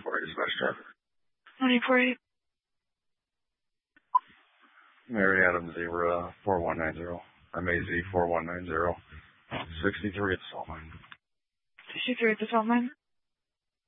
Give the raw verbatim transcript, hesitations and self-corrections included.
for you, dispatch driver. one eight four eight. Mary Adams, Zebra, four one nine zero. M A Z four one nine zero. sixty-three at the salt mine. sixty-three at the salt mine.